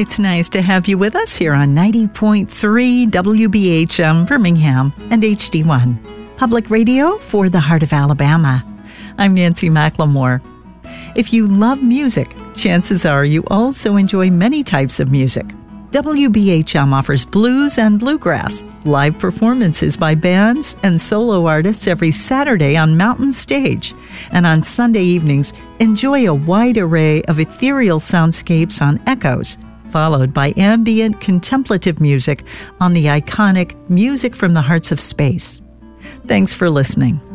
It's nice to have you with us here on 90.3 WBHM Birmingham and HD1, public radio for the heart of Alabama. I'm Nancy McLemore. If you love music, chances are you also enjoy many types of music. WBHM offers blues and bluegrass, live performances by bands and solo artists every Saturday on Mountain Stage. And on Sunday evenings, enjoy a wide array of ethereal soundscapes on Echoes, followed by ambient contemplative music on the iconic Music from the Hearts of Space. Thanks for listening.